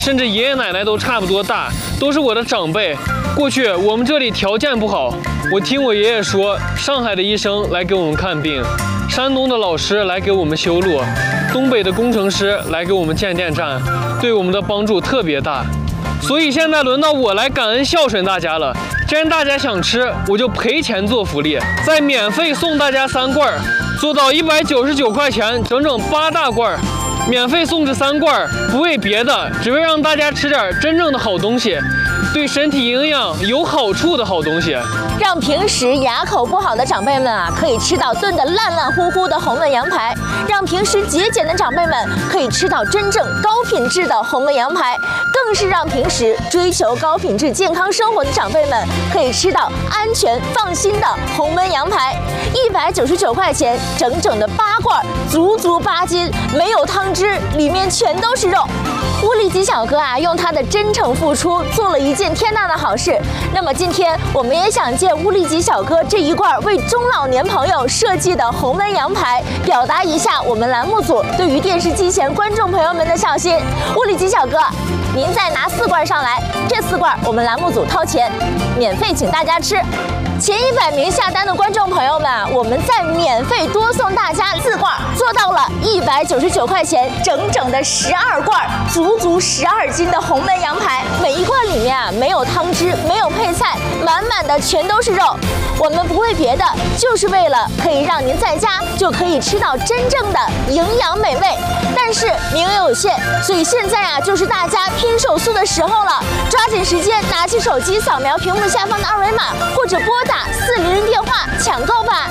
甚至爷爷奶奶都差不多大，都是我的长辈。过去我们这里条件不好，我听我爷爷说，上海的医生来给我们看病，山东的老师来给我们修路，东北的工程师来给我们建电站，对我们的帮助特别大。所以现在轮到我来感恩孝顺大家了。既然大家想吃，我就赔钱做福利，再免费送大家3罐，做到199块钱，整整8大罐，免费送这3罐，不为别的，只为让大家吃点真正的好东西，对身体营养有好处的好东西。 让平时牙口不好的长辈们啊，可以吃到炖得烂烂乎乎的红焖羊排；让平时节俭的长辈们可以吃到真正高品质的红焖羊排，更是让平时追求高品质健康生活的长辈们可以吃到安全放心的红焖羊排。199块钱，整整的8罐，足足8斤，没有汤汁，里面全都是肉。乌力吉小哥啊，用他的真诚付出做了一件天大的好事。那么今天我们也想借乌力吉小哥这一罐为中老年朋友设计的红焖羊排，表达一下我们栏目组对于电视机前观众朋友们的孝心。乌力吉小哥，您再拿4罐上来，这4罐我们栏目组掏钱，免费请大家吃。前100名下单的观众朋友们啊，我们再免费多送大家4罐，做到了199块钱，整整的12罐，足足12斤的红焖羊排。每一罐里面啊，没有汤汁，没有配菜，满满的全都是肉。我们不为别的，就是为了可以让您在家就可以吃到真正的营养美味。但是名额有限，所以现在啊，就是大家拼手速的时候了，抓紧时间，拿起手机扫描屏幕下方的2维码，或者拨打400电话抢购吧。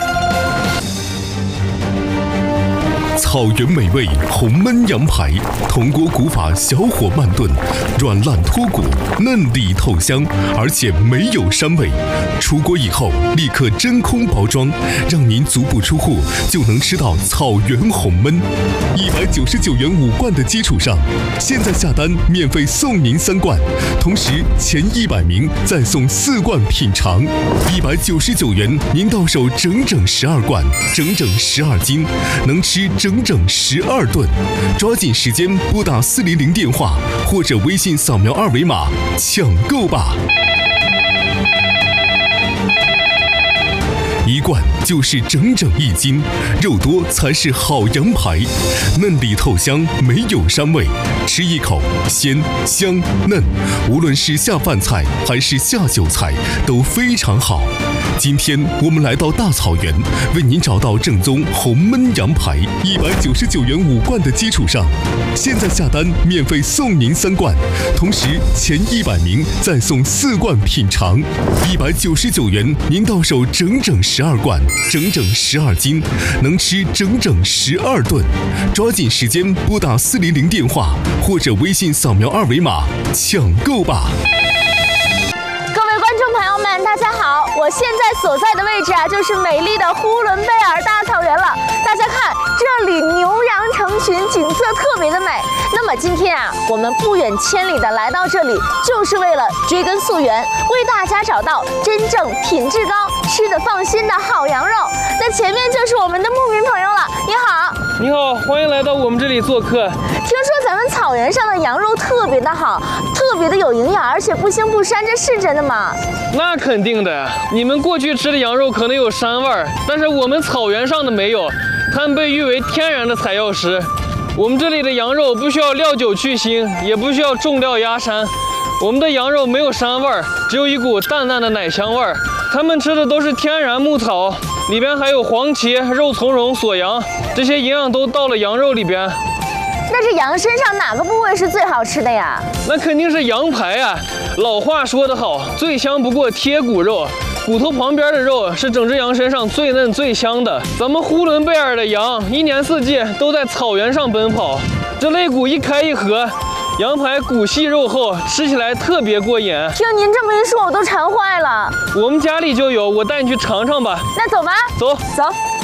草原美味红焖羊排，铜锅古法小火慢炖，软烂脱骨，嫩里透香，而且没有膻味。出锅以后立刻真空包装，让您足不出户就能吃到草原红焖。199元5罐的基础上，现在下单免费送您3罐，同时前100名再送4罐品尝。199元您到手整整12罐，整整12斤，能吃整整12顿。抓紧时间拨打400电话或者微信扫描2维码抢购吧。1罐就是整整1斤，肉多才是好羊排，嫩里透香，没有膻味，吃一口鲜香嫩，无论是下饭菜还是下酒菜都非常好。今天我们来到大草原，为您找到正宗红焖羊排，199元5罐的基础上，现在下单免费送您3罐，同时前100名再送4罐品尝。199元您到手整整12罐，整整12斤，能吃整整12顿。抓紧时间拨打400电话或者微信扫描2维码抢购吧。 各位观众朋友们，大家好！我现在所在的位置啊，就是美丽的呼伦贝尔大草原了。大家看，这里牛羊成群，景色特别的美。那么今天啊，我们不远千里的来到这里，就是为了追根溯源，为大家找到真正品质高、吃得放心的好羊肉。那前面就是我们的牧民朋友了，你好。 你好，欢迎来到我们这里做客。 听说咱们草原上的羊肉特别的好，特别的有营养，而且不腥不膻，这是真的吗？ 那肯定的，你们过去吃的羊肉可能有膻味儿，但是我们草原上的没有，它们被誉为天然的采药食。我们这里的羊肉不需要料酒去腥，也不需要重料压膻，我们的羊肉没有膻味儿，只有一股淡淡的奶香味儿。他们吃的都是天然牧草，里边还有黄芪、肉苁蓉、锁阳，这些营养都到了羊肉里边。 那这羊身上哪个部位是最好吃的呀？ 那肯定是羊排啊！老话说得好，最香不过贴骨肉，骨头旁边的肉是整只羊身上最嫩最香的。咱们呼伦贝尔的羊一年四季都在草原上奔跑，这肋骨一开一合，羊排骨细肉厚，吃起来特别过瘾。 听您这么一说，我都馋坏了。 我们家里就有，我带你去尝尝吧。 那走吧， 走。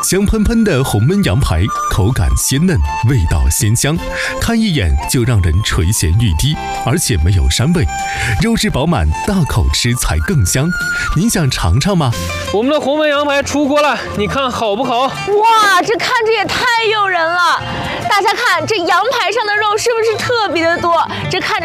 香喷喷的红焖羊排，口感鲜嫩，味道鲜香，看一眼就让人垂涎欲滴，而且没有膻味，肉质饱满，大口吃才更香。您想尝尝吗？ 我们的红焖羊排出锅了，你看好不好？ 哇，这看着也太诱人了！大家看，这羊排上的肉是不是特别的多？这看着